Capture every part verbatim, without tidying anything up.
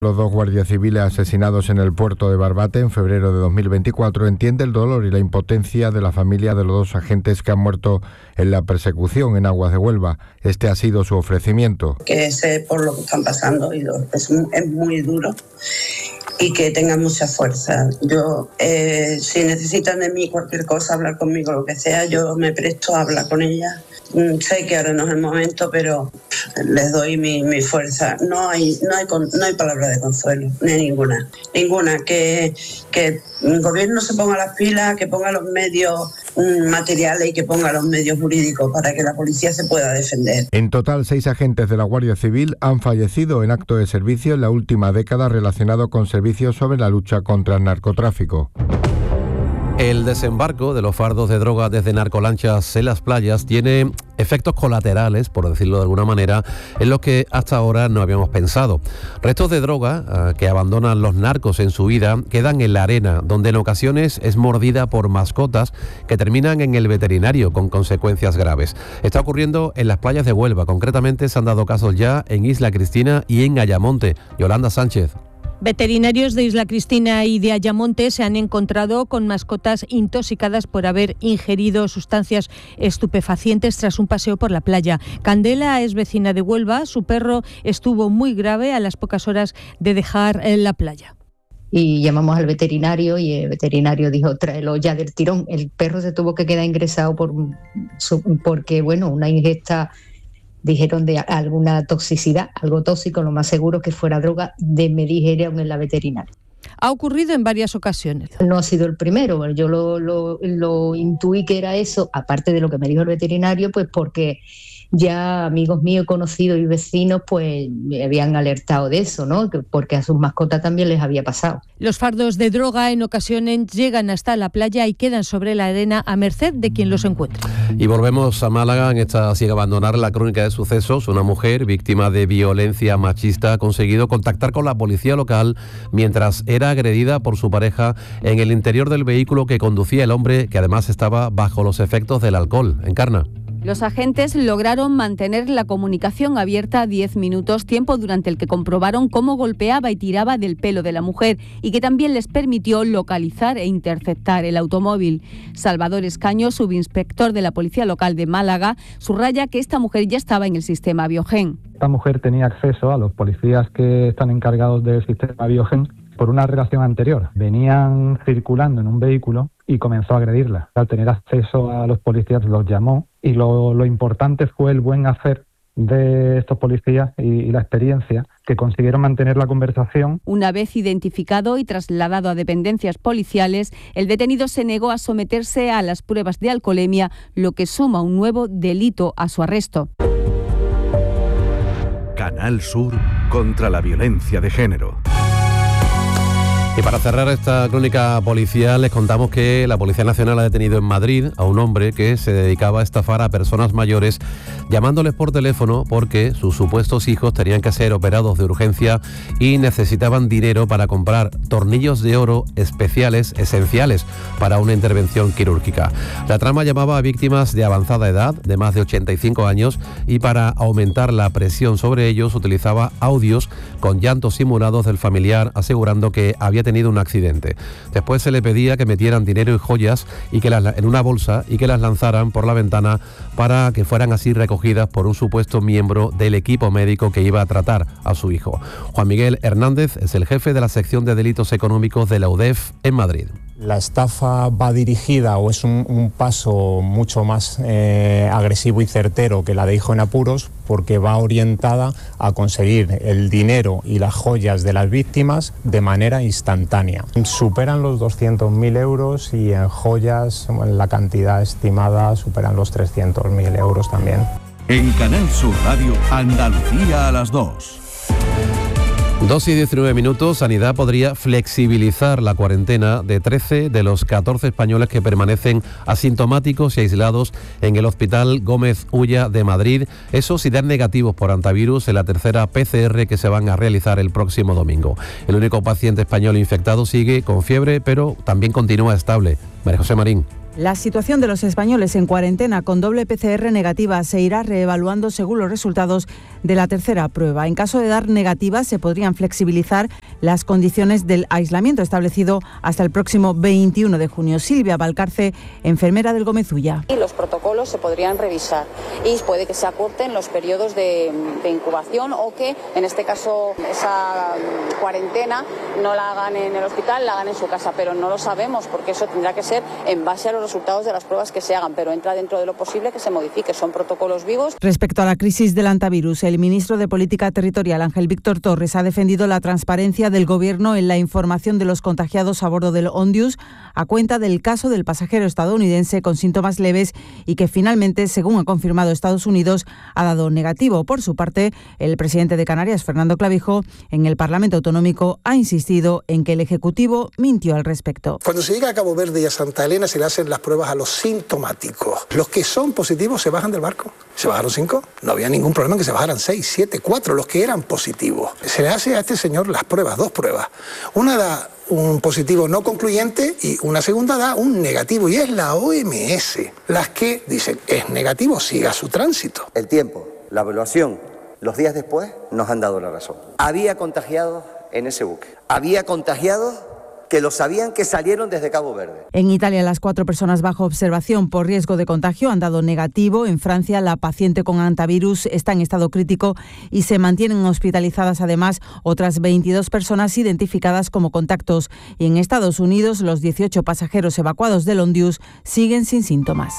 Los dos guardias civiles asesinados en el puerto de Barbate en febrero de dos mil veinticuatro entiende el dolor y la impotencia de la familia de los dos agentes que han muerto en la persecución en aguas de Huelva. Este ha sido su ofrecimiento. Que sé por lo que están pasando y es, es muy duro y que tengan mucha fuerza. Yo, eh, si necesitan de mí cualquier cosa, hablar conmigo, lo que sea, yo me presto a hablar con ella. Sé que ahora no es el momento, pero les doy mi, mi fuerza. No hay, no hay, no hay palabra de consuelo, ni ninguna. Ninguna. Que, que el gobierno se ponga las pilas, que ponga los medios materiales y que ponga los medios jurídicos para que la policía se pueda defender. En total, seis agentes de la Guardia Civil han fallecido en acto de servicio en la última década relacionado con servicios sobre la lucha contra el narcotráfico. El desembarco de los fardos de droga desde narcolanchas en las playas tiene efectos colaterales, por decirlo de alguna manera, en los que hasta ahora no habíamos pensado. Restos de droga eh, que abandonan los narcos en su vida quedan en la arena, donde en ocasiones es mordida por mascotas que terminan en el veterinario con consecuencias graves. Está ocurriendo en las playas de Huelva, concretamente se han dado casos ya en Isla Cristina y en Ayamonte. Yolanda Sánchez. Veterinarios de Isla Cristina y de Ayamonte se han encontrado con mascotas intoxicadas por haber ingerido sustancias estupefacientes tras un paseo por la playa. Candela es vecina de Huelva, su perro estuvo muy grave a las pocas horas de dejar la playa. Y llamamos al veterinario y el veterinario dijo, tráelo ya del tirón. El perro se tuvo que quedar ingresado por, porque, bueno, una ingesta... Dijeron de alguna toxicidad, algo tóxico, lo más seguro que fuera droga, de me dijeron en la veterinaria. Ha ocurrido en varias ocasiones. No ha sido el primero, yo lo, lo, lo intuí que era eso, aparte de lo que me dijo el veterinario, pues porque ya amigos míos, conocidos y vecinos, pues me habían alertado de eso, ¿no? Porque a sus mascotas también les había pasado. Los fardos de droga en ocasiones llegan hasta la playa y quedan sobre la arena a merced de quien los encuentre. Y volvemos a Málaga, en esta sin abandonar la crónica de sucesos. Una mujer víctima de violencia machista ha conseguido contactar con la policía local mientras era agredida por su pareja en el interior del vehículo que conducía el hombre, que además estaba bajo los efectos del alcohol. Encarna. Los agentes lograron mantener la comunicación abierta diez minutos, tiempo durante el que comprobaron cómo golpeaba y tiraba del pelo de la mujer y que también les permitió localizar e interceptar el automóvil. Salvador Escaño, subinspector de la Policía Local de Málaga, subraya que esta mujer ya estaba en el sistema Biogen. Esta mujer tenía acceso a los policías que están encargados del sistema Biogen por una relación anterior. Venían circulando en un vehículo y comenzó a agredirla. Al tener acceso a los policías los llamó y lo, lo importante fue el buen hacer de estos policías y, y la experiencia que consiguieron mantener la conversación. Una vez identificado y trasladado a dependencias policiales, el detenido se negó a someterse a las pruebas de alcoholemia, lo que suma un nuevo delito a su arresto. Canal Sur contra la violencia de género. Y para cerrar esta crónica policial, les contamos que la Policía Nacional ha detenido en Madrid a un hombre que se dedicaba a estafar a personas mayores llamándoles por teléfono porque sus supuestos hijos tenían que ser operados de urgencia y necesitaban dinero para comprar tornillos de oro especiales, esenciales para una intervención quirúrgica. La trama llamaba a víctimas de avanzada edad, de más de ochenta y cinco años, y para aumentar la presión sobre ellos utilizaba audios con llantos simulados del familiar asegurando que había tenido un accidente. Después se le pedía que metieran dinero y joyas y que las, en una bolsa y que las lanzaran por la ventana para que fueran así recogidas por un supuesto miembro del equipo médico que iba a tratar a su hijo. Juan Miguel Hernández es el jefe de la sección de delitos económicos de la U D E F en Madrid. La estafa va dirigida o es un, un paso mucho más eh, agresivo y certero que la de hijo en apuros, porque va orientada a conseguir el dinero y las joyas de las víctimas de manera instantánea. Superan los doscientos mil euros y en joyas la cantidad estimada superan los trescientos mil euros también. En Canal Sur Radio, Andalucía a las dos. dos y diecinueve minutos, Sanidad podría flexibilizar la cuarentena de trece de los catorce españoles que permanecen asintomáticos y aislados en el Hospital Gómez Ulla de Madrid. Eso si dan negativos por antivirus en la tercera P C R que se van a realizar el próximo domingo. El único paciente español infectado sigue con fiebre, pero también continúa estable. María José Marín. La situación de los españoles en cuarentena con doble P C R negativa se irá reevaluando según los resultados de la tercera prueba. En caso de dar negativa, se podrían flexibilizar las condiciones del aislamiento establecido hasta el próximo veintiuno de junio. Silvia Valcarce, enfermera del Gómez Ulla. Y los protocolos se podrían revisar y puede que se acorten los periodos de, de incubación o que, en este caso, esa cuarentena no la hagan en el hospital, la hagan en su casa, pero no lo sabemos porque eso tendrá que ser en base a los resultados de las pruebas que se hagan, pero entra dentro de lo posible que se modifique, son protocolos vivos. Respecto a la crisis del antivirus, el ministro de Política Territorial, Ángel Víctor Torres, ha defendido la transparencia del Gobierno en la información de los contagiados a bordo del Ondius a cuenta del caso del pasajero estadounidense con síntomas leves y que finalmente, según ha confirmado Estados Unidos, ha dado negativo. Por su parte, el presidente de Canarias, Fernando Clavijo, en el Parlamento Autonómico ha insistido en que el Ejecutivo mintió al respecto. Cuando se llega a Cabo Verde y a Santa Elena se le hacen las pruebas a los sintomáticos. Los que son positivos se bajan del barco. ¿Se bajaron cinco? No había ningún problema en que se bajaran seis, siete, cuatro, los que eran positivos. Se le hace a este señor las pruebas, dos pruebas. Una da un positivo no concluyente y una segunda da un negativo. Y es la O M S las que dicen, es negativo, siga su tránsito. El tiempo, la evaluación, los días después nos han dado la razón. Había contagiados en ese buque. Había contagiados que lo sabían que salieron desde Cabo Verde. En Italia, las cuatro personas bajo observación por riesgo de contagio han dado negativo. En Francia, la paciente con antivirus está en estado crítico y se mantienen hospitalizadas además otras veintidós personas identificadas como contactos. Y en Estados Unidos, los dieciocho pasajeros evacuados del Ondius siguen sin síntomas.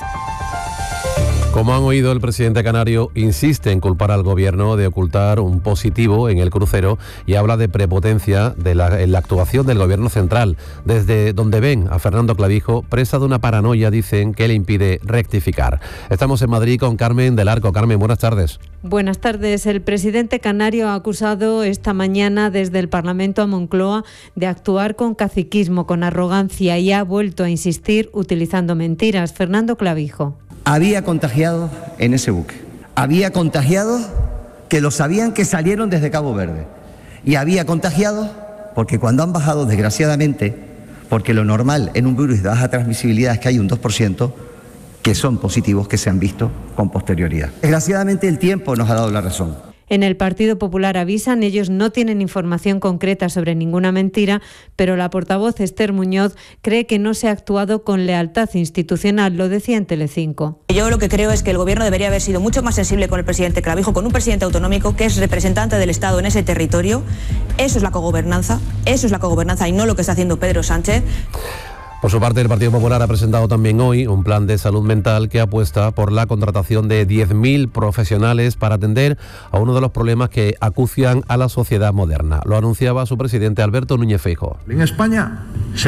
Como han oído, el presidente canario insiste en culpar al gobierno de ocultar un positivo en el crucero y habla de prepotencia de la, en la actuación del gobierno central, desde donde ven a Fernando Clavijo presa de una paranoia, dicen, que le impide rectificar. Estamos en Madrid con Carmen del Arco. Carmen, buenas tardes. Buenas tardes. El presidente canario ha acusado esta mañana desde el Parlamento a Moncloa de actuar con caciquismo, con arrogancia, y ha vuelto a insistir utilizando mentiras. Fernando Clavijo. Había contagiados en ese buque. Había contagiados que lo sabían que salieron desde Cabo Verde. Y había contagiados porque cuando han bajado, desgraciadamente, porque lo normal en un virus de baja transmisibilidad es que hay un dos por ciento que son positivos que se han visto con posterioridad. Desgraciadamente el tiempo nos ha dado la razón. En el Partido Popular avisan, ellos no tienen información concreta sobre ninguna mentira, pero la portavoz Esther Muñoz cree que no se ha actuado con lealtad institucional, lo decía en Telecinco. Yo lo que creo es que el Gobierno debería haber sido mucho más sensible con el presidente Clavijo, con un presidente autonómico que es representante del Estado en ese territorio. Eso es la cogobernanza, eso es la cogobernanza y no lo que está haciendo Pedro Sánchez. Por su parte, el Partido Popular ha presentado también hoy un plan de salud mental que apuesta por la contratación de diez mil profesionales para atender a uno de los problemas que acucian a la sociedad moderna. Lo anunciaba su presidente Alberto Núñez Feijóo. En España,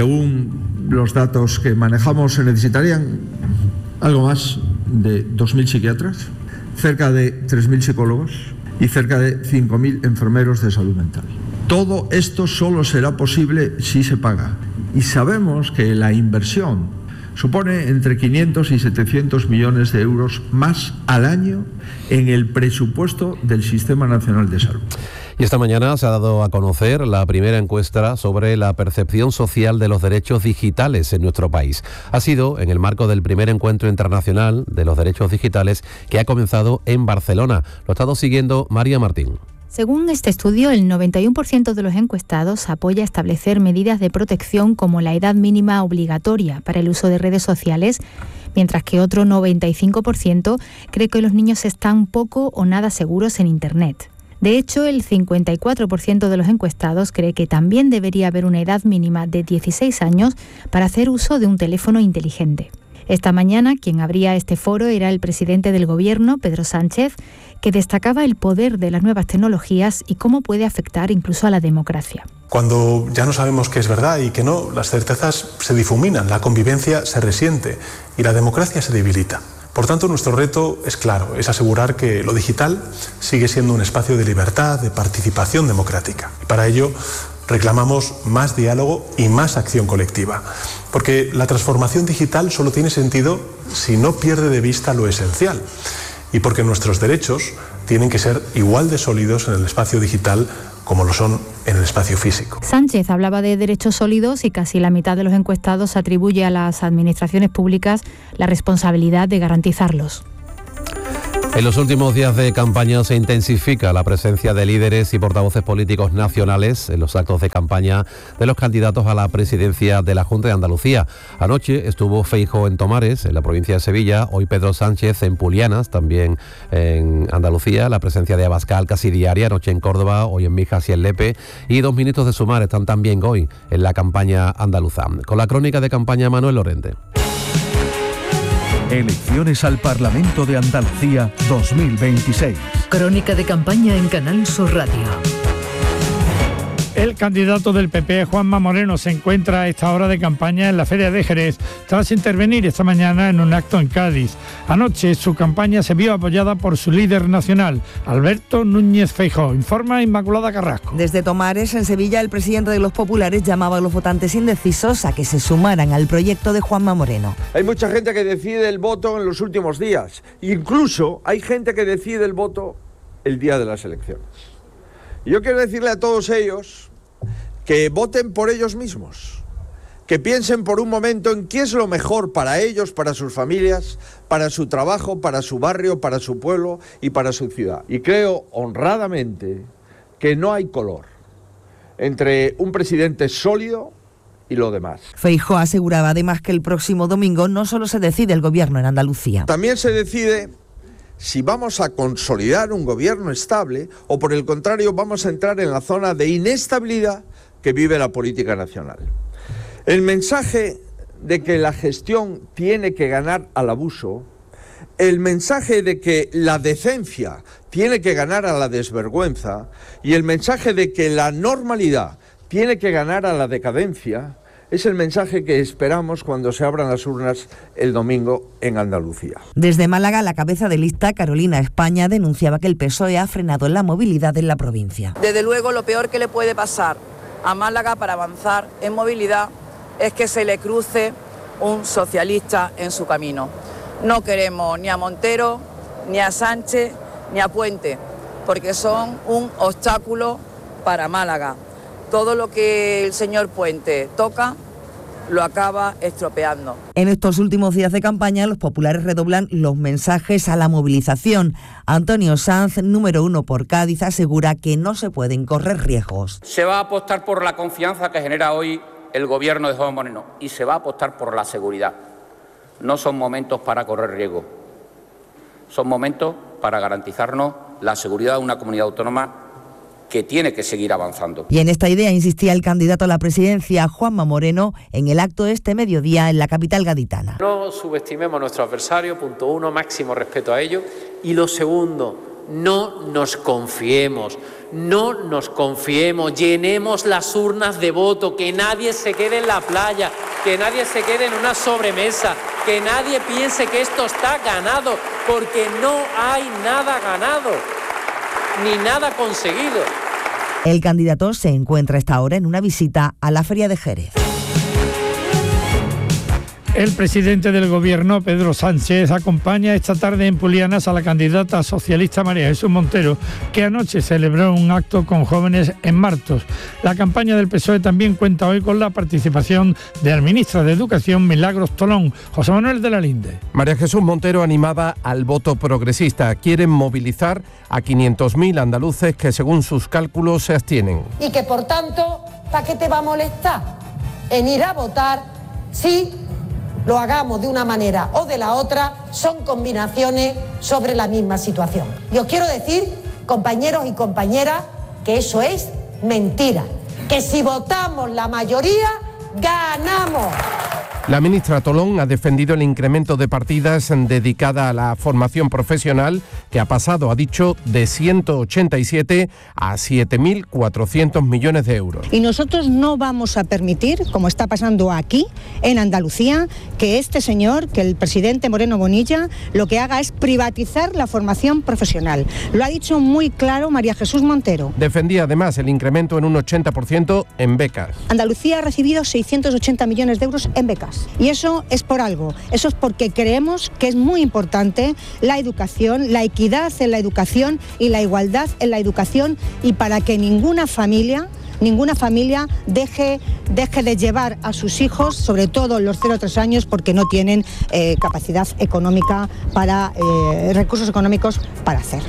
según los datos que manejamos, se necesitarían algo más de dos mil psiquiatras, cerca de tres mil psicólogos y cerca de cinco mil enfermeros de salud mental. Todo esto solo será posible si se paga. Y sabemos que la inversión supone entre quinientos y setecientos millones de euros más al año en el presupuesto del Sistema Nacional de Salud. Y esta mañana se ha dado a conocer la primera encuesta sobre la percepción social de los derechos digitales en nuestro país. Ha sido en el marco del primer encuentro internacional de los derechos digitales que ha comenzado en Barcelona. Lo ha estado siguiendo María Martín. Según este estudio, el noventa y uno por ciento de los encuestados apoya establecer medidas de protección como la edad mínima obligatoria para el uso de redes sociales, mientras que otro noventa y cinco por ciento cree que los niños están poco o nada seguros en Internet. De hecho, el cincuenta y cuatro por ciento de los encuestados cree que también debería haber una edad mínima de dieciséis años para hacer uso de un teléfono inteligente. Esta mañana, quien abría este foro era el presidente del Gobierno, Pedro Sánchez, que destacaba el poder de las nuevas tecnologías y cómo puede afectar incluso a la democracia. Cuando ya no sabemos qué es verdad y qué no, las certezas se difuminan, la convivencia se resiente y la democracia se debilita. Por tanto, nuestro reto es claro, es asegurar que lo digital sigue siendo un espacio de libertad, de participación democrática. Y para ello reclamamos más diálogo y más acción colectiva, porque la transformación digital solo tiene sentido si no pierde de vista lo esencial y porque nuestros derechos tienen que ser igual de sólidos en el espacio digital como lo son en el espacio físico. Sánchez hablaba de derechos sólidos y casi la mitad de los encuestados atribuye a las administraciones públicas la responsabilidad de garantizarlos. En los últimos días de campaña se intensifica la presencia de líderes y portavoces políticos nacionales en los actos de campaña de los candidatos a la presidencia de la Junta de Andalucía. Anoche estuvo Feijóo en Tomares, en la provincia de Sevilla, hoy Pedro Sánchez en Pulianas, también en Andalucía, la presencia de Abascal casi diaria, anoche en Córdoba, hoy en Mijas y en Lepe, y dos ministros de Sumar están también hoy en la campaña andaluza. Con la crónica de campaña, Manuel Lorente. Elecciones al Parlamento de Andalucía dos mil veintiséis. Crónica de campaña en Canal Sur Radio. El candidato del P P, Juanma Moreno, se encuentra a esta hora de campaña en la Feria de Jerez, tras intervenir esta mañana en un acto en Cádiz. Anoche su campaña se vio apoyada por su líder nacional, Alberto Núñez Feijóo. Informa Inmaculada Carrasco. Desde Tomares, en Sevilla, el presidente de los populares llamaba a los votantes indecisos a que se sumaran al proyecto de Juanma Moreno. Hay mucha gente que decide el voto en los últimos días. Incluso hay gente que decide el voto el día de las elecciones. Yo quiero decirle a todos ellos que voten por ellos mismos, que piensen por un momento en qué es lo mejor para ellos, para sus familias, para su trabajo, para su barrio, para su pueblo y para su ciudad. Y creo honradamente que no hay color entre un presidente sólido y lo demás. Feijóo aseguraba además que el próximo domingo no solo se decide el gobierno en Andalucía. También se decide si vamos a consolidar un gobierno estable o, por el contrario, vamos a entrar en la zona de inestabilidad que vive la política nacional. El mensaje de que la gestión tiene que ganar al abuso, el mensaje de que la decencia tiene que ganar a la desvergüenza y el mensaje de que la normalidad tiene que ganar a la decadencia, es el mensaje que esperamos cuando se abran las urnas el domingo en Andalucía. Desde Málaga, la cabeza de lista, Carolina España, denunciaba que el P S O E ha frenado la movilidad en la provincia. Desde luego, lo peor que le puede pasar a Málaga para avanzar en movilidad es que se le cruce un socialista en su camino. No queremos ni a Montero, ni a Sánchez, ni a Puente, porque son un obstáculo para Málaga. Todo lo que el señor Puente toca lo acaba estropeando. En estos últimos días de campaña, los populares redoblan los mensajes a la movilización. Antonio Sanz, número uno por Cádiz, asegura que no se pueden correr riesgos. Se va a apostar por la confianza que genera hoy el gobierno de Juanma Moreno y se va a apostar por la seguridad. No son momentos para correr riesgos, son momentos para garantizarnos la seguridad de una comunidad autónoma que tiene que seguir avanzando. Y en esta idea insistía el candidato a la presidencia, Juanma Moreno, en el acto este mediodía en la capital gaditana. No subestimemos a nuestro adversario, punto uno, máximo respeto a ellos. Y lo segundo, no nos confiemos, no nos confiemos, llenemos las urnas de voto, que nadie se quede en la playa, que nadie se quede en una sobremesa, que nadie piense que esto está ganado, porque no hay nada ganado, ni nada conseguido. El candidato se encuentra a esta hora en una visita a la Feria de Jerez. El presidente del Gobierno, Pedro Sánchez, acompaña esta tarde en Pulianas a la candidata socialista María Jesús Montero, que anoche celebró un acto con jóvenes en Martos. La campaña del P S O E también cuenta hoy con la participación de la ministra de Educación, Milagros Tolón. José Manuel de la Linde. María Jesús Montero animaba al voto progresista. Quieren movilizar a quinientos mil andaluces que, según sus cálculos, se abstienen. Y que, por tanto, ¿para qué te va a molestar en ir a votar si lo hagamos de una manera o de la otra? Son combinaciones sobre la misma situación. Y os quiero decir, compañeros y compañeras, que eso es mentira. Que si votamos la mayoría, ganamos. La ministra Tolón ha defendido el incremento de partidas dedicada a la formación profesional, que ha pasado, ha dicho, de ciento ochenta y siete a siete mil cuatrocientos millones de euros. Y nosotros no vamos a permitir, como está pasando aquí, en Andalucía, que este señor, que el presidente Moreno Bonilla, lo que haga es privatizar la formación profesional. Lo ha dicho muy claro María Jesús Montero. Defendía además el incremento en un ochenta por ciento en becas. Andalucía ha recibido seiscientos ochenta millones de euros en becas. más. Y eso es por algo, eso es porque creemos que es muy importante la educación, la equidad en la educación y la igualdad en la educación, y para que ninguna familia ninguna familia deje, deje de llevar a sus hijos, sobre todo los cero a tres años, porque no tienen eh, capacidad económica para, eh, recursos económicos para hacerlo.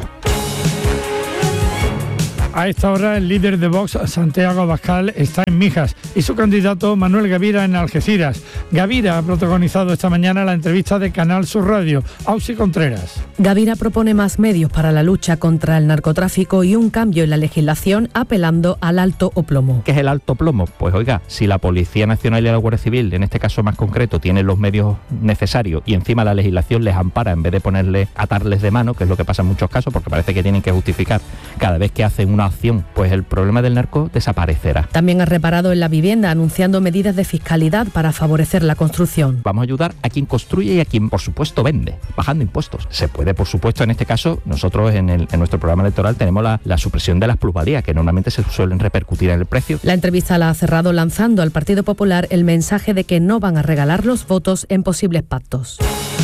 A esta hora el líder de Vox, Santiago Abascal, está en Mijas y su candidato Manuel Gavira en Algeciras. Gavira ha protagonizado esta mañana la entrevista de Canal Sur Radio. Ausi Contreras. Gavira propone más medios para la lucha contra el narcotráfico y un cambio en la legislación apelando al alto o plomo. ¿Qué es el alto plomo? Pues oiga, si la Policía Nacional y la Guardia Civil, en este caso más concreto, tienen los medios necesarios y encima la legislación les ampara en vez de ponerles, atarles de mano, que es lo que pasa en muchos casos, porque parece que tienen que justificar cada vez que hacen una acción, pues el problema del narco desaparecerá. También ha reparado en la vivienda, anunciando medidas de fiscalidad para favorecer la construcción. Vamos a ayudar a quien construye y a quien, por supuesto, vende, bajando impuestos. Se puede, por supuesto, en este caso, nosotros en, el, en nuestro programa electoral tenemos la, la supresión de las plusvalías, que normalmente se suelen repercutir en el precio. La entrevista la ha cerrado lanzando al Partido Popular el mensaje de que no van a regalar los votos en posibles pactos.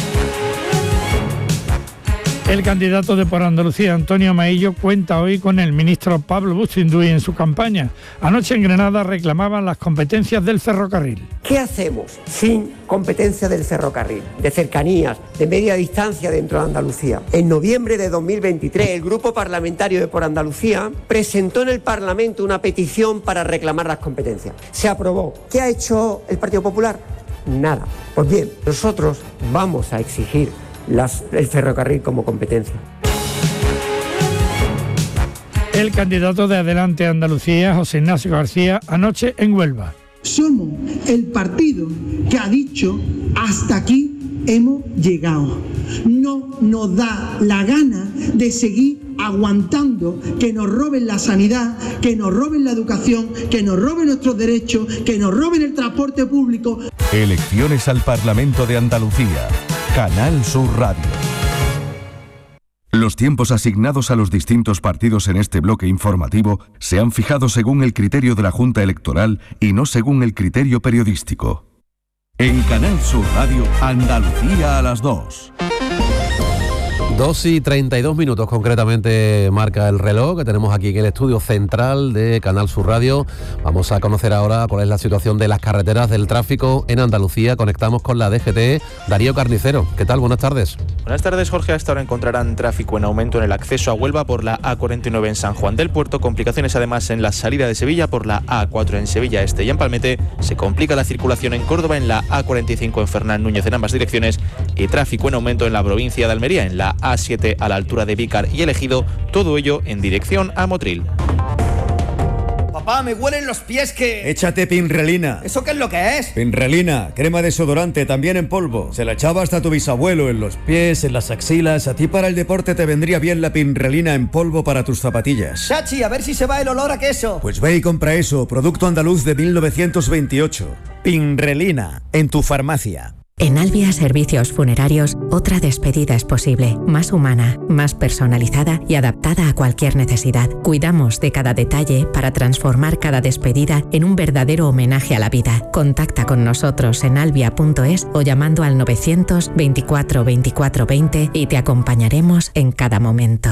El candidato de Por Andalucía, Antonio Maillo, cuenta hoy con el ministro Pablo Bustinduy en su campaña. Anoche en Granada reclamaban las competencias del ferrocarril. ¿Qué hacemos sin competencia del ferrocarril, de cercanías, de media distancia dentro de Andalucía? En noviembre de dos mil veintitrés, el Grupo Parlamentario de Por Andalucía presentó en el Parlamento una petición para reclamar las competencias. Se aprobó. ¿Qué ha hecho el Partido Popular? Nada. Pues bien, nosotros vamos a exigir Las, el ferrocarril como competencia. El candidato de Adelante Andalucía, José Ignacio García, anoche en Huelva. Somos el partido que ha dicho hasta aquí hemos llegado. No nos da la gana de seguir aguantando que nos roben la sanidad, que nos roben la educación, que nos roben nuestros derechos, que nos roben el transporte público. Elecciones al Parlamento de Andalucía. Canal Sur Radio. Los tiempos asignados a los distintos partidos en este bloque informativo se han fijado según el criterio de la Junta Electoral y no según el criterio periodístico. En Canal Sur Radio, Andalucía a las dos. dos y treinta y dos minutos concretamente marca el reloj que tenemos aquí en el estudio central de Canal Sur Radio. Vamos a conocer ahora cuál es la situación de las carreteras del tráfico en Andalucía. Conectamos con la D G T. Darío Carnicero, ¿qué tal? Buenas tardes. Buenas tardes, Jorge. Hasta ahora encontrarán tráfico en aumento en el acceso a Huelva por la A cuarenta y nueve en San Juan del Puerto. Complicaciones además en la salida de Sevilla por la A cuatro en Sevilla Este y en Palmete. Se complica la circulación en Córdoba en la A cuarenta y cinco en Fernán Núñez en ambas direcciones. Y tráfico en aumento en la provincia de Almería en la A siete a la altura de Vícar y El Ejido, todo ello en dirección a Motril. Papá, me huelen los pies que... Échate Pinrelina. ¿Eso qué es lo que es? Pinrelina, crema desodorante, también en polvo. Se la echaba hasta tu bisabuelo en los pies, en las axilas. A ti para el deporte te vendría bien la Pinrelina en polvo para tus zapatillas. Chachi, a ver si se va el olor a queso. Pues ve y compra eso, producto andaluz de mil novecientos veintiocho. Pinrelina, en tu farmacia. En Albia Servicios Funerarios, otra despedida es posible, más humana, más personalizada y adaptada a cualquier necesidad. Cuidamos de cada detalle para transformar cada despedida en un verdadero homenaje a la vida. Contacta con nosotros en albia punto es o llamando al novecientos veinticuatro veinticuatro veinte y te acompañaremos en cada momento.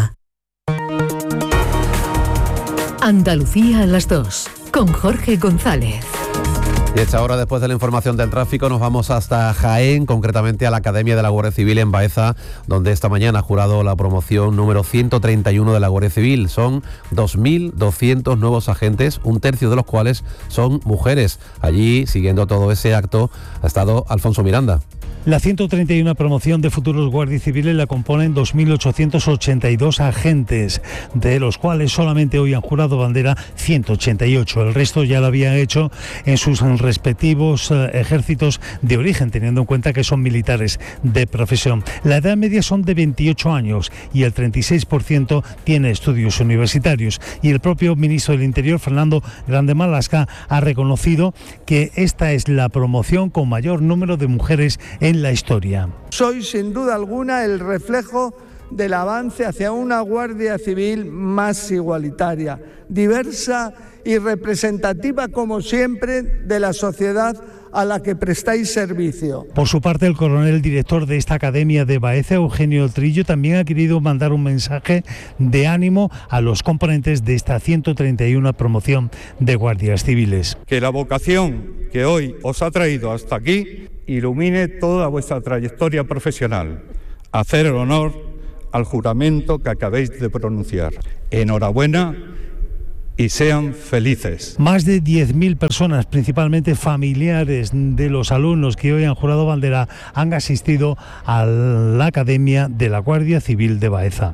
Andalucía a las dos, con Jorge González. Y a esta hora, después de la información del tráfico, nos vamos hasta Jaén, concretamente a la Academia de la Guardia Civil en Baeza, donde esta mañana ha jurado la promoción número ciento treinta y uno de la Guardia Civil. Son dos mil doscientos nuevos agentes, un tercio de los cuales son mujeres. Allí, siguiendo todo ese acto, ha estado Alfonso Miranda. La ciento treinta y uno promoción de futuros guardias civiles la componen dos mil ochocientos ochenta y dos agentes, de los cuales solamente hoy han jurado bandera ciento ochenta y ocho. El resto ya lo habían hecho en sus respectivos eh, ejércitos de origen, teniendo en cuenta que son militares de profesión. La edad media son de veintiocho años y el treinta y seis por ciento tiene estudios universitarios. Y el propio ministro del Interior, Fernando Grande Marlaska, ha reconocido que esta es la promoción con mayor número de mujeres en la historia. Soy sin duda alguna el reflejo del avance hacia una Guardia Civil más igualitaria, diversa y representativa, como siempre, de la sociedad a la que prestáis servicio. Por su parte, el coronel director de esta academia de Baeza, Eugenio Trillo, también ha querido mandar un mensaje de ánimo a los componentes de esta ciento treinta y una promoción de guardias civiles. Que la vocación que hoy os ha traído hasta aquí ilumine toda vuestra trayectoria profesional. Hacer el honor al juramento que acabéis de pronunciar. Enhorabuena y sean felices. Más de diez mil personas, principalmente familiares de los alumnos que hoy han jurado bandera, han asistido a la Academia de la Guardia Civil de Baeza.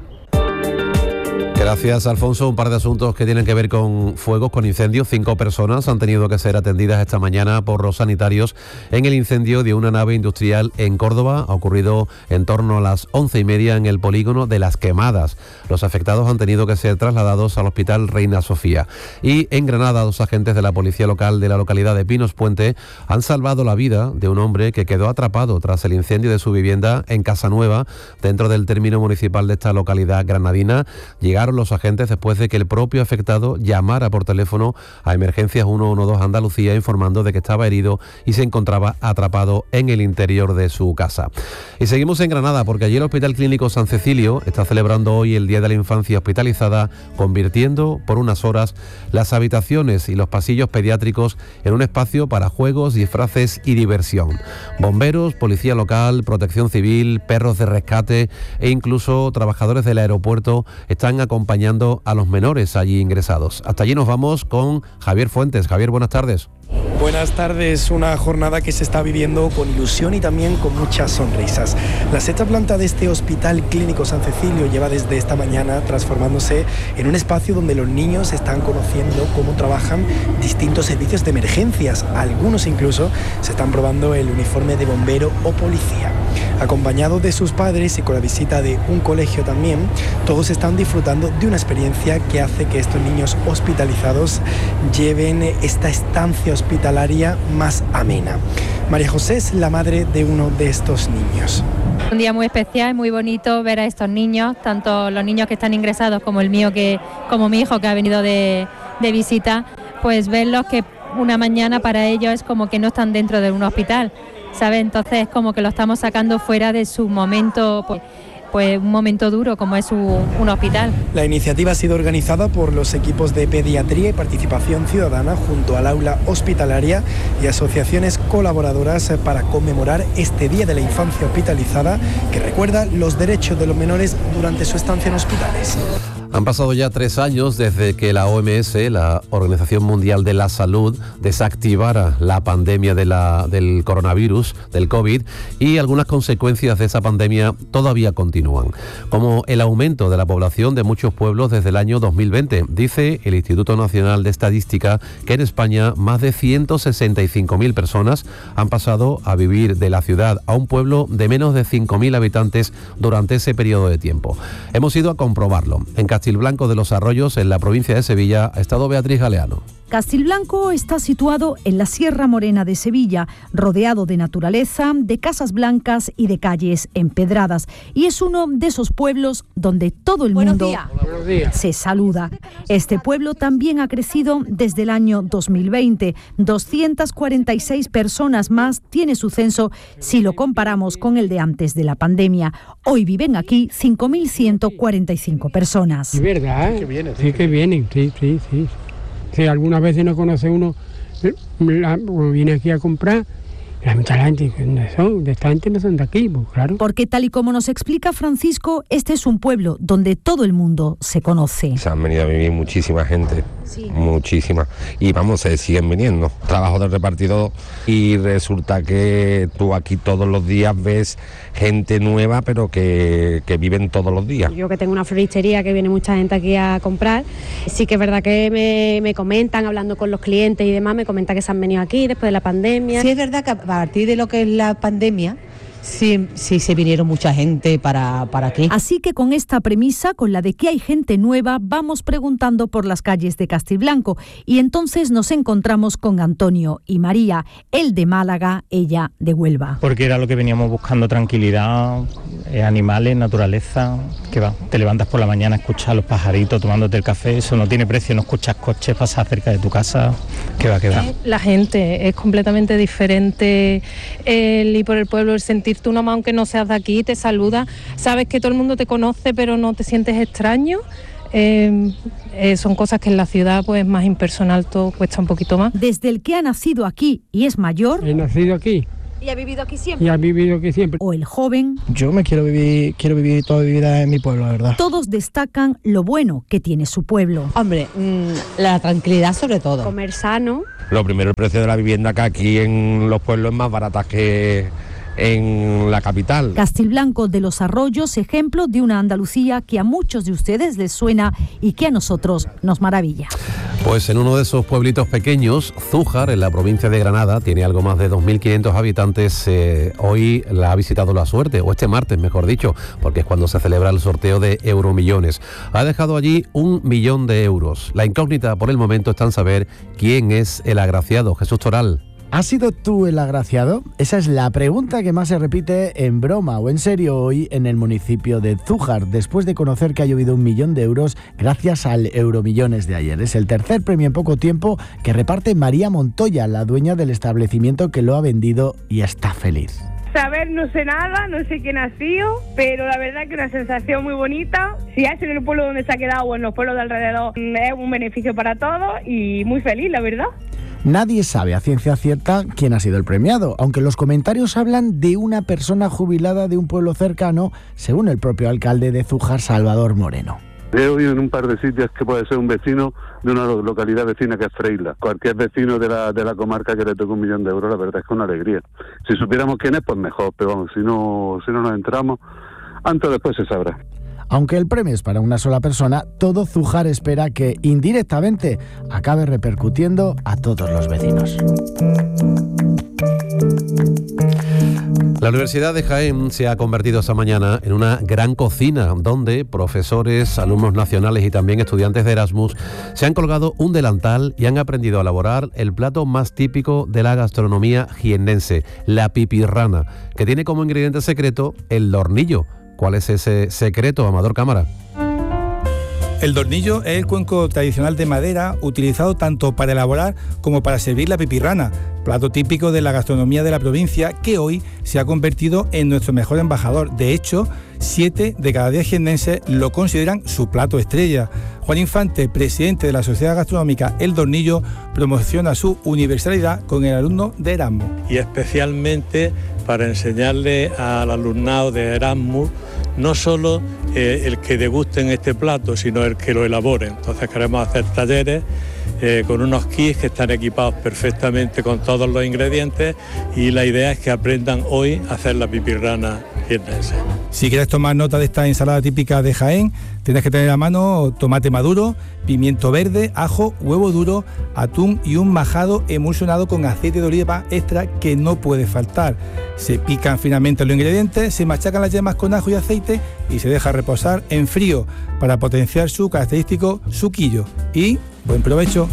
Gracias, Alfonso. Un par de asuntos que tienen que ver con fuegos, con incendios. Cinco personas han tenido que ser atendidas esta mañana por los sanitarios en el incendio de una nave industrial en Córdoba. Ha ocurrido en torno a las once y media en el polígono de Las Quemadas. Los afectados han tenido que ser trasladados al Hospital Reina Sofía. Y en Granada, dos agentes de la policía local de la localidad de Pinos Puente han salvado la vida de un hombre que quedó atrapado tras el incendio de su vivienda en Casanueva, dentro del término municipal de esta localidad granadina. Llegaron los agentes después de que el propio afectado llamara por teléfono a Emergencias ciento doce Andalucía informando de que estaba herido y se encontraba atrapado en el interior de su casa. Y seguimos en Granada porque allí el Hospital Clínico San Cecilio está celebrando hoy el Día de la Infancia Hospitalizada, convirtiendo por unas horas las habitaciones y los pasillos pediátricos en un espacio para juegos, disfraces y diversión. Bomberos, policía local, protección civil, perros de rescate e incluso trabajadores del aeropuerto están acompañando a los menores allí ingresados. Hasta allí nos vamos con Javier Fuentes. Javier, buenas tardes. Buenas tardes, una jornada que se está viviendo con ilusión y también con muchas sonrisas. La sexta planta de este Hospital Clínico San Cecilio lleva desde esta mañana transformándose en un espacio donde los niños están conociendo cómo trabajan distintos servicios de emergencias. Algunos incluso se están probando el uniforme de bombero o policía. Acompañados de sus padres y con la visita de un colegio también, todos están disfrutando de una experiencia que hace que estos niños hospitalizados lleven esta estancia hospitalaria más amena. María José es la madre de uno de estos niños. Un día muy especial, muy bonito ver a estos niños, tanto los niños que están ingresados como el mío, que como mi hijo que ha venido de, de visita, pues verlos que una mañana para ellos es como que no están dentro de un hospital, ¿sabes? Entonces es como que lo estamos sacando fuera de su momento, pues, pues un momento duro como es un, un hospital. La iniciativa ha sido organizada por los equipos de pediatría y participación ciudadana junto al aula hospitalaria y asociaciones colaboradoras para conmemorar este Día de la Infancia Hospitalizada que recuerda los derechos de los menores durante su estancia en hospitales. Han pasado ya tres años desde que la O M S, la Organización Mundial de la Salud, desactivara la pandemia de la, del coronavirus, del COVID, y algunas consecuencias de esa pandemia todavía continúan, como el aumento de la población de muchos pueblos desde el año dos mil veinte. Dice el Instituto Nacional de Estadística que en España más de ciento sesenta y cinco mil personas han pasado a vivir de la ciudad a un pueblo de menos de cinco mil habitantes durante ese periodo de tiempo. Hemos ido a comprobarlo. En Castilblanco de los Arroyos, en la provincia de Sevilla, ha estado Beatriz Galeano. Castilblanco está situado en la Sierra Morena de Sevilla, rodeado de naturaleza, de casas blancas y de calles empedradas. Y es uno de esos pueblos donde todo el mundo se saluda. Este pueblo también ha crecido desde el año dos mil veinte. doscientas cuarenta y seis personas más tiene su censo si lo comparamos con el de antes de la pandemia. Hoy viven aquí cinco mil ciento cuarenta y cinco personas. Es verdad, ¿eh? Sí que vienen, sí que vienen, sí, sí, sí. Si algunas veces no conoce uno, la, viene aquí a comprar, la mitad de la gente no son, de esta gente no son de aquí, pues claro. Porque tal y como nos explica Francisco, este es un pueblo donde todo el mundo se conoce. Se han venido a vivir muchísima gente, sí. muchísima, y vamos, se siguen viniendo. Trabajo de repartidor y resulta que tú aquí todos los días ves gente nueva, pero que, que viven todos los días. Yo que tengo una floristería que viene mucha gente aquí a comprar, sí que es verdad que me, me comentan, hablando con los clientes y demás, me comentan que se han venido aquí después de la pandemia. Sí, es verdad que a partir de lo que es la pandemia, sí, sí se vinieron mucha gente para, para aquí. Así que con esta premisa, con la de que hay gente nueva, vamos preguntando por las calles de Castilblanco y entonces nos encontramos con Antonio y María, él de Málaga, ella de Huelva. Porque era lo que veníamos buscando, tranquilidad, eh, animales, naturaleza, que va, te levantas por la mañana, escuchas a los pajaritos tomándote el café, eso no tiene precio, no escuchas coches pasar cerca de tu casa, que va, que va. La gente es completamente diferente, el ir por el pueblo, el sentirte una mano aunque no seas de aquí, te saluda, sabes que todo el mundo te conoce pero no te sientes extraño. Eh, eh, son cosas que en la ciudad pues más impersonal, todo cuesta un poquito más. Desde el que ha nacido aquí y es mayor. He nacido aquí. ¿Y ha vivido aquí siempre? Y ha vivido aquí siempre. O el joven. Yo me quiero vivir, quiero vivir toda mi vida en mi pueblo, la verdad. Todos destacan lo bueno que tiene su pueblo. Hombre, mmm, la tranquilidad sobre todo. Comer sano. Lo primero, el precio de la vivienda, que aquí en los pueblos es más barata que en la capital. Castilblanco de los Arroyos, ejemplo de una Andalucía que a muchos de ustedes les suena y que a nosotros nos maravilla. Pues en uno de esos pueblitos pequeños, Zújar, en la provincia de Granada, tiene algo más de dos mil quinientos habitantes. Eh, hoy la ha visitado la suerte, o este martes, mejor dicho, porque es cuando se celebra el sorteo de Euromillones. Ha dejado allí un millón de euros. La incógnita por el momento está en saber quién es el agraciado. Jesús Toral. ¿Has sido tú el agraciado? Esa es la pregunta que más se repite en broma o en serio hoy en el municipio de Zújar, después de conocer que ha llovido un millón de euros gracias al Euromillones de ayer. Es el tercer premio en poco tiempo que reparte María Montoya, la dueña del establecimiento que lo ha vendido y está feliz. Saber no sé nada, no sé quién ha sido, pero la verdad que una sensación muy bonita. Si es en el pueblo donde se ha quedado o en los pueblos de alrededor, es un beneficio para todos y muy feliz, la verdad. Nadie sabe a ciencia cierta quién ha sido el premiado, aunque los comentarios hablan de una persona jubilada de un pueblo cercano, según el propio alcalde de Zújar, Salvador Moreno. He oído en un par de sitios que puede ser un vecino de una localidad vecina que es Freila. Cualquier vecino de la de la comarca que le toque un millón de euros, la verdad es que es una alegría. Si supiéramos quién es, pues mejor, pero vamos, si no, si no nos enteramos, antes o después se sabrá. Aunque el premio es para una sola persona, todo Zújar espera que indirectamente acabe repercutiendo a todos los vecinos. La Universidad de Jaén se ha convertido esta mañana en una gran cocina donde profesores, alumnos nacionales y también estudiantes de Erasmus se han colgado un delantal y han aprendido a elaborar el plato más típico de la gastronomía jiennense, la pipirrana, que tiene como ingrediente secreto el hornillo. ¿Cuál es ese secreto, Amador Cámara? El dornillo es el cuenco tradicional de madera utilizado tanto para elaborar como para servir la pipirrana, plato típico de la gastronomía de la provincia que hoy se ha convertido en nuestro mejor embajador. De hecho, siete de cada diez jiennenses lo consideran su plato estrella. Juan Infante, presidente de la Sociedad Gastronómica El Dornillo, promociona su universalidad con el alumno de Erasmus. Y especialmente para enseñarle al alumnado de Erasmus no solo eh, el que degusten este plato, sino el que lo elaboren. Entonces queremos hacer talleres eh, con unos kits que están equipados perfectamente con todos los ingredientes y la idea es que aprendan hoy a hacer la pipirrana jiennense. Si quieres tomar nota de esta ensalada típica de Jaén, tienes que tener a mano tomate maduro, pimiento verde, ajo, huevo duro, atún y un majado emulsionado con aceite de oliva extra que no puede faltar. Se pican finamente los ingredientes, se machacan las yemas con ajo y aceite y se deja reposar en frío para potenciar su característico suquillo. Y buen provecho.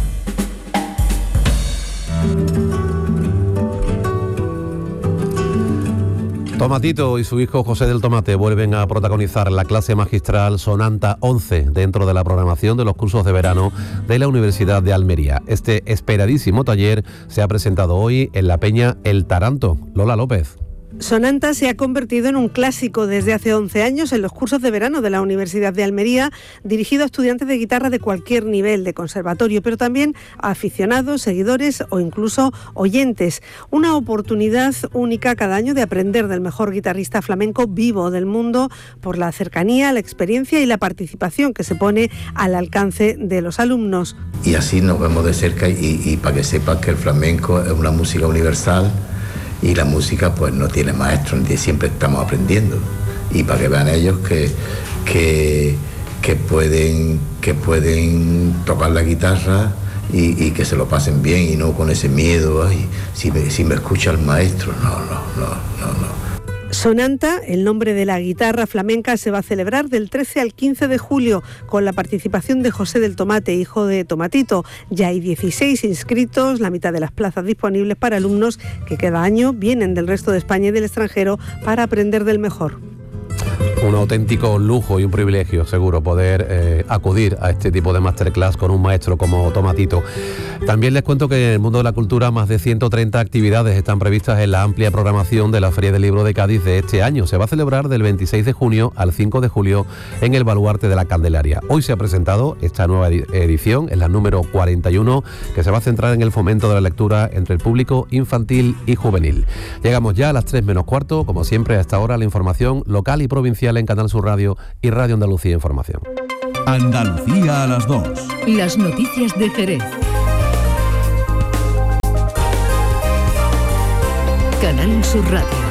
Tomatito y su hijo José del Tomate vuelven a protagonizar la clase magistral Sonanta once dentro de la programación de los cursos de verano de la Universidad de Almería. Este esperadísimo taller se ha presentado hoy en la Peña El Taranto. Lola López. Sonanta se ha convertido en un clásico desde hace once años en los cursos de verano de la Universidad de Almería, dirigido a estudiantes de guitarra de cualquier nivel de conservatorio, pero también a aficionados, seguidores o incluso oyentes. Una oportunidad única cada año de aprender del mejor guitarrista flamenco vivo del mundo por la cercanía, la experiencia y la participación que se pone al alcance de los alumnos. Y así nos vemos de cerca y, y para que sepas que el flamenco es una música universal. Y la música pues no tiene maestro, siempre estamos aprendiendo. Y para que vean ellos que, que, que, pueden, que pueden tocar la guitarra y, y que se lo pasen bien y no con ese miedo, ay, si me, si me escucha el maestro, no, no, no, no, no. Sonanta, el nombre de la guitarra flamenca, se va a celebrar del trece al quince de julio con la participación de José del Tomate, hijo de Tomatito. Ya hay dieciséis inscritos, la mitad de las plazas disponibles para alumnos que cada año vienen del resto de España y del extranjero para aprender del mejor. Un auténtico lujo y un privilegio, seguro, poder eh, acudir a este tipo de masterclass con un maestro como Tomatito. También les cuento que en el mundo de la cultura más de ciento treinta actividades están previstas en la amplia programación de la Feria del Libro de Cádiz de este año. Se va a celebrar del veintiséis de junio al cinco de julio en el Baluarte de la Candelaria. Hoy se ha presentado esta nueva edición, es la número cuarenta y uno, que se va a centrar en el fomento de la lectura entre el público infantil y juvenil. Llegamos ya a las tres menos cuarto, como siempre a esta hora la información local y provincial en Canal Sur Radio y Radio Andalucía Información. Andalucía a las dos. Las noticias de Jerez. Canal Sur Radio.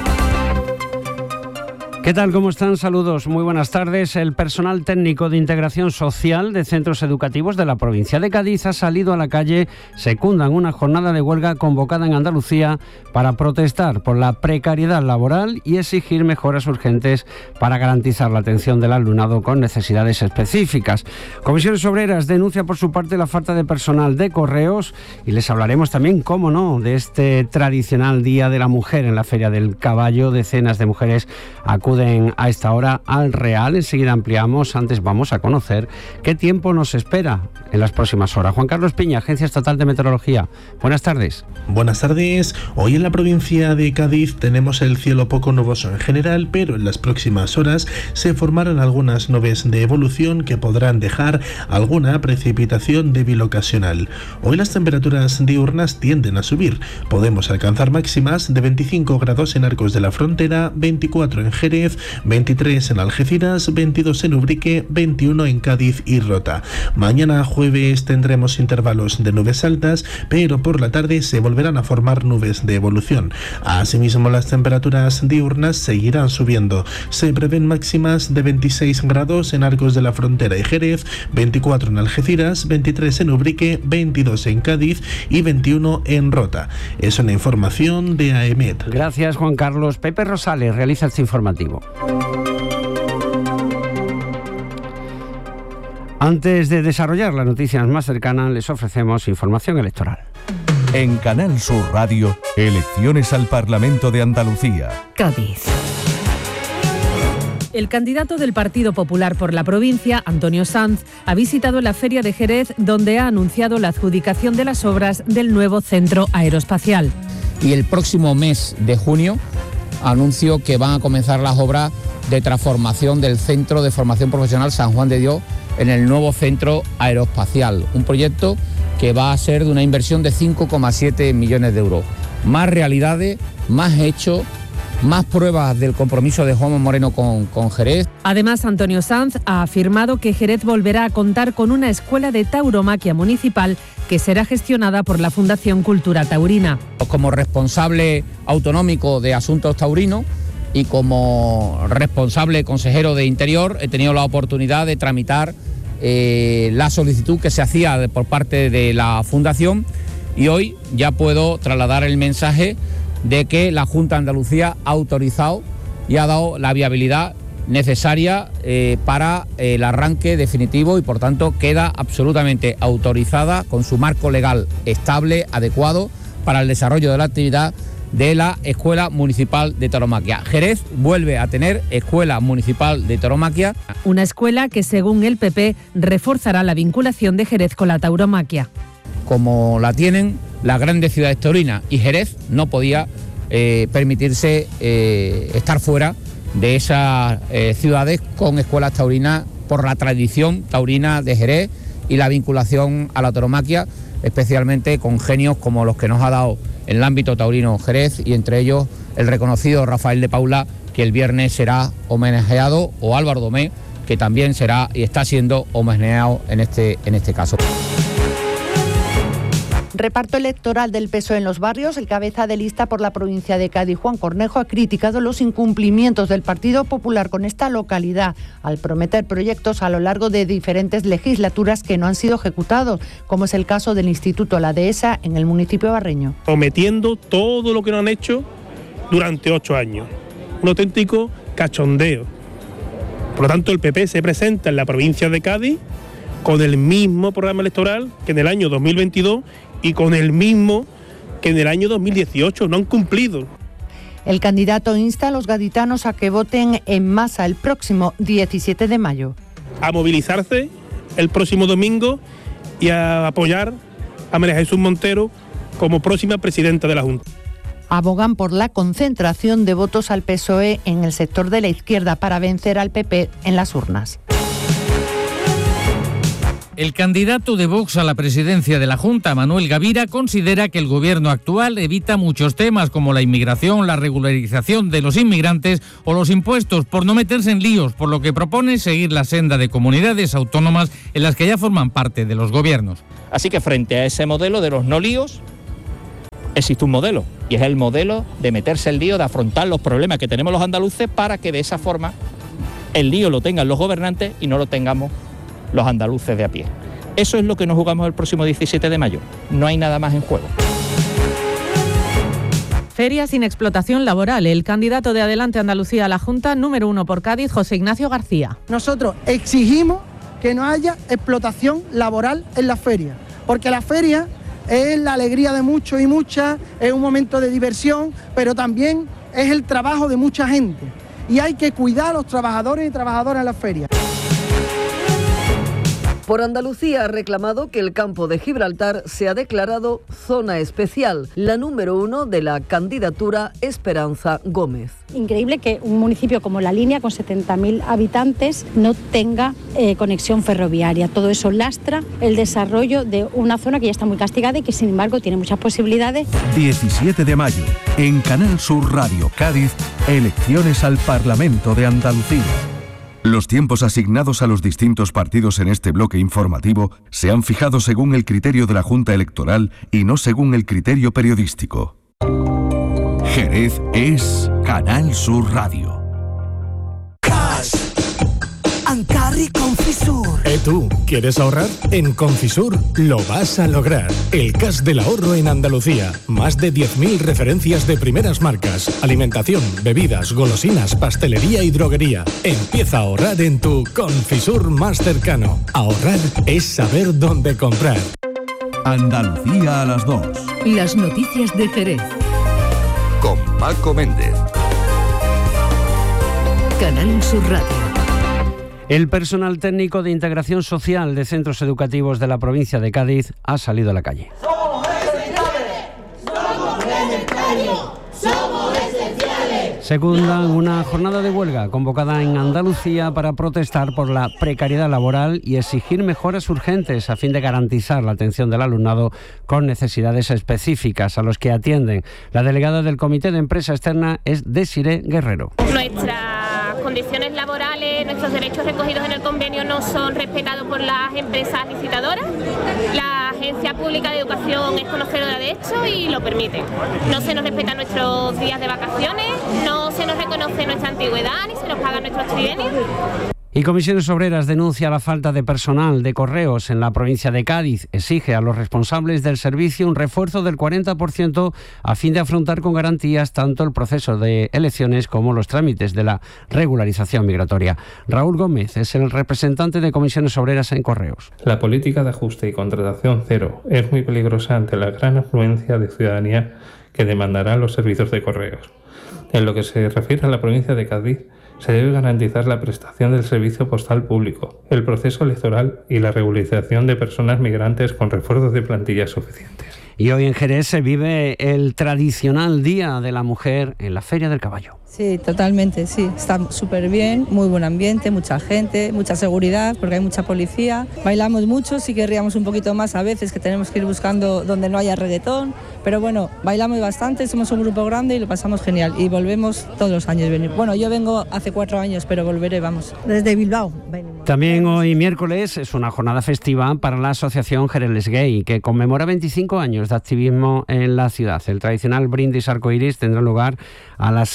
¿Qué tal? ¿Cómo están? Saludos, muy buenas tardes. El personal técnico de integración social de centros educativos de la provincia de Cádiz ha salido a la calle, secundan una jornada de huelga convocada en Andalucía para protestar por la precariedad laboral y exigir mejoras urgentes para garantizar la atención del alumnado con necesidades específicas. Comisiones Obreras denuncia por su parte la falta de personal de correos y les hablaremos también, cómo no, de este tradicional Día de la Mujer en la Feria del Caballo. Decenas de mujeres acuden a esta hora al Real. Enseguida ampliamos. Antes vamos a conocer qué tiempo nos espera en las próximas horas. Juan Carlos Piña, Agencia Estatal de Meteorología. Buenas tardes. Buenas tardes. Hoy en la provincia de Cádiz tenemos el cielo poco nuboso en general, pero en las próximas horas se formarán algunas nubes de evolución que podrán dejar alguna precipitación débil ocasional. Hoy las temperaturas diurnas tienden a subir. Podemos alcanzar máximas de veinticinco grados en Arcos de la Frontera, veinticuatro en Jerez, veintitrés en Algeciras, veintidós en Ubrique, veintiuno en Cádiz y Rota. Mañana jueves tendremos intervalos de nubes altas, pero por la tarde se volverán a formar nubes de evolución. Asimismo, las temperaturas diurnas seguirán subiendo. Se prevén máximas de veintiséis grados en Arcos de la Frontera y Jerez, veinticuatro en Algeciras, veintitrés en Ubrique, veintidós en Cádiz y veintiuno en Rota. Es una información de AEMET. Gracias, Juan Carlos. Pepe Rosales realiza este informativo. Antes de desarrollar las noticias más cercanas, les ofrecemos información electoral. En Canal Sur Radio, elecciones al Parlamento de Andalucía. Cádiz. El candidato del Partido Popular por la provincia, Antonio Sanz, ha visitado la Feria de Jerez, donde ha anunciado la adjudicación de las obras del nuevo centro aeroespacial. Y el próximo mes de junio anuncio que van a comenzar las obras de transformación del Centro de Formación Profesional San Juan de Dios en el nuevo centro aeroespacial. Un proyecto que va a ser de una inversión de cinco coma siete millones de euros. Más realidades, más hechos, más pruebas del compromiso de Juanma Moreno con, con Jerez. Además, Antonio Sanz ha afirmado que Jerez volverá a contar con una escuela de tauromaquia municipal que será gestionada por la Fundación Cultura Taurina. Como responsable autonómico de asuntos taurinos y como responsable consejero de Interior, he tenido la oportunidad de tramitar eh, la solicitud que se hacía de, por parte de la Fundación, y hoy ya puedo trasladar el mensaje de que la Junta de Andalucía ha autorizado y ha dado la viabilidad necesaria eh, para el arranque definitivo, y por tanto queda absolutamente autorizada con su marco legal estable, adecuado para el desarrollo de la actividad de la Escuela Municipal de Tauromaquia. Jerez vuelve a tener Escuela Municipal de Tauromaquia. Una escuela que, según el P P, reforzará la vinculación de Jerez con la tauromaquia. Como la tienen las grandes ciudades taurinas, y Jerez no podía eh, permitirse eh, estar fuera de esas eh, ciudades con escuelas taurinas por la tradición taurina de Jerez y la vinculación a la tauromaquia, especialmente con genios como los que nos ha dado en el ámbito taurino Jerez, y entre ellos el reconocido Rafael de Paula, que el viernes será homenajeado, o Álvaro Domé, que también será y está siendo homenajeado en este, en este caso. Reparto electoral del P S O E en los barrios. El cabeza de lista por la provincia de Cádiz, Juan Cornejo, ha criticado los incumplimientos del Partido Popular con esta localidad al prometer proyectos a lo largo de diferentes legislaturas que no han sido ejecutados, como es el caso del Instituto La Dehesa en el municipio barreño. Prometiendo todo lo que no han hecho durante ocho años. Un auténtico cachondeo. Por lo tanto, el P P se presenta en la provincia de Cádiz con el mismo programa electoral que en el año dos mil veintidós y con el mismo que en el año dos mil dieciocho. No han cumplido. El candidato insta a los gaditanos a que voten en masa el próximo diecisiete de mayo. A movilizarse el próximo domingo y a apoyar a María Jesús Montero como próxima presidenta de la Junta. Abogan por la concentración de votos al P S O E en el sector de la izquierda para vencer al P P en las urnas. El candidato de Vox a la presidencia de la Junta, Manuel Gavira, considera que el gobierno actual evita muchos temas como la inmigración, la regularización de los inmigrantes o los impuestos, por no meterse en líos, por lo que propone seguir la senda de comunidades autónomas en las que ya forman parte de los gobiernos. Así que frente a ese modelo de los no líos, existe un modelo, y es el modelo de meterse el lío, de afrontar los problemas que tenemos los andaluces para que de esa forma el lío lo tengan los gobernantes y no lo tengamos los andaluces de a pie. Eso es lo que nos jugamos el próximo diecisiete de mayo. No hay nada más en juego. Feria sin explotación laboral. El candidato de Adelante Andalucía a la Junta, número uno por Cádiz, José Ignacio García. Nosotros exigimos que no haya explotación laboral en la feria, porque la feria es la alegría de muchos y muchas, es un momento de diversión, pero también es el trabajo de mucha gente. Y hay que cuidar a los trabajadores y trabajadoras en la feria. Por Andalucía ha reclamado que el campo de Gibraltar se ha declarado zona especial, la número uno de la candidatura Esperanza Gómez. Increíble que un municipio como La Línea, con setenta mil habitantes, no tenga eh, conexión ferroviaria. Todo eso lastra el desarrollo de una zona que ya está muy castigada y que, sin embargo, tiene muchas posibilidades. diecisiete de mayo, en Canal Sur Radio Cádiz, elecciones al Parlamento de Andalucía. Los tiempos asignados a los distintos partidos en este bloque informativo se han fijado según el criterio de la Junta Electoral y no según el criterio periodístico. Jerez es Canal Sur Radio. Ancarri Confisur. ¿Eh tú? ¿Quieres ahorrar? En Confisur lo vas a lograr. El cash del ahorro en Andalucía. Más de diez mil referencias de primeras marcas. Alimentación, bebidas, golosinas, pastelería y droguería. Empieza a ahorrar en tu Confisur más cercano. Ahorrar es saber dónde comprar. Andalucía a las dos. Las noticias de Jerez. Con Paco Méndez. Canal Sur Radio. El personal técnico de integración social de centros educativos de la provincia de Cádiz ha salido a la calle. ¡Somos esenciales! ¡Somos necesarios! ¡Somos esenciales! Secundan una jornada de huelga convocada en Andalucía para protestar por la precariedad laboral y exigir mejoras urgentes a fin de garantizar la atención del alumnado con necesidades específicas a los que atienden. La delegada del Comité de Empresa Externa es Desiré Guerrero. Nuestras condiciones laborales, nuestros derechos recogidos en el convenio no son respetados por las empresas licitadoras. La Agencia Pública de Educación es conocedora de esto y lo permite. No se nos respetan nuestros días de vacaciones, no se nos reconoce nuestra antigüedad ni se nos pagan nuestros trienios. Y Comisiones Obreras denuncia la falta de personal de correos en la provincia de Cádiz. Exige a los responsables del servicio un refuerzo del cuarenta por ciento a fin de afrontar con garantías tanto el proceso de elecciones como los trámites de la regularización migratoria. Raúl Gómez es el representante de Comisiones Obreras en Correos. La política de ajuste y contratación cero es muy peligrosa ante la gran afluencia de ciudadanía que demandará los servicios de correos. En lo que se refiere a la provincia de Cádiz, se debe garantizar la prestación del servicio postal público, el proceso electoral y la regularización de personas migrantes con refuerzos de plantillas suficientes. Y hoy en Jerez se vive el tradicional Día de la Mujer en la Feria del Caballo. Sí, totalmente, sí. Está súper bien, muy buen ambiente, mucha gente, mucha seguridad, porque hay mucha policía. Bailamos mucho, sí querríamos un poquito más a veces, que tenemos que ir buscando donde no haya reggaetón. Pero bueno, bailamos bastante, somos un grupo grande y lo pasamos genial. Y volvemos todos los años. Bueno, yo vengo hace cuatro años, pero volveré, vamos. Desde Bilbao. También hoy miércoles es una jornada festiva para la Asociación Jerez Gay, que conmemora veinticinco años de activismo en la ciudad. El tradicional brindis arcoiris tendrá lugar a las seis de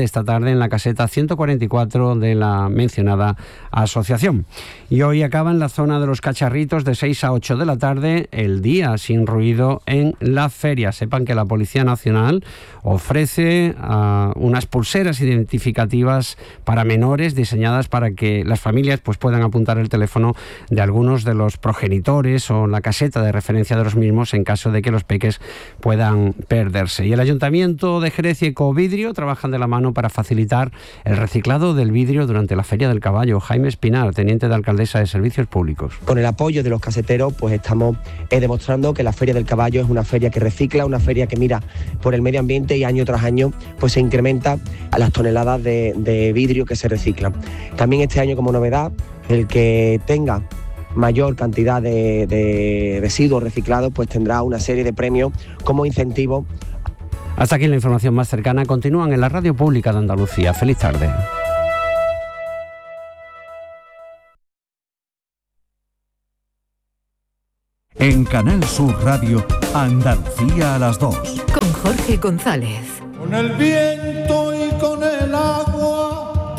esta tarde en la caseta ciento cuarenta y cuatro de la mencionada asociación. Y hoy acaba en la zona de los Cacharritos de seis a ocho de la tarde el día sin ruido en la feria. Sepan que la Policía Nacional ofrece uh, unas pulseras identificativas para menores diseñadas para que las familias pues, puedan apuntar el teléfono de algunos de los progenitores o la caseta de referencia de los mismos en caso de que los peques puedan perderse. Y el Ayuntamiento de Jerez y Ecovidrio trabajan de la mano para facilitar el reciclado del vidrio durante la Feria del Caballo. Jaime Espinar, teniente de alcaldesa de Servicios Públicos. Con el apoyo de los caseteros, pues estamos eh, demostrando que la Feria del Caballo es una feria que recicla, una feria que mira por el medio ambiente y año tras año pues se incrementa a las toneladas de, de vidrio que se reciclan. También este año, como novedad, el que tenga mayor cantidad de, de residuos reciclados pues tendrá una serie de premios como incentivo. Hasta aquí la información más cercana. Continúan en la Radio Pública de Andalucía. Feliz tarde. En Canal Sur Radio, Andalucía a las dos. Con Jorge González. Con el viento y con el agua.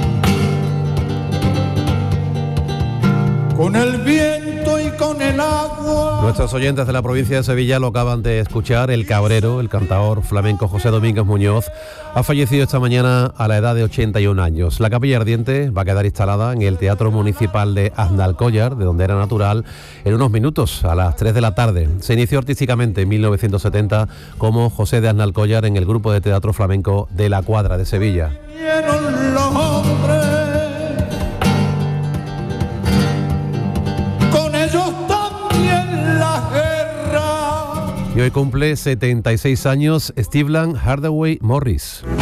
Con el viento y con el agua. Nuestros oyentes de la provincia de Sevilla lo acaban de escuchar. El cabrero, el cantaor flamenco José Domínguez Muñoz, ha fallecido esta mañana a la edad de ochenta y un años. La capilla ardiente va a quedar instalada en el Teatro Municipal de Aznalcóllar, de donde era natural, en unos minutos, a las tres de la tarde. Se inició artísticamente en mil novecientos setenta como José de Aznalcóllar en el grupo de teatro flamenco de La Cuadra de Sevilla. Y hoy cumple setenta y seis años Stephen Hardaway Morris.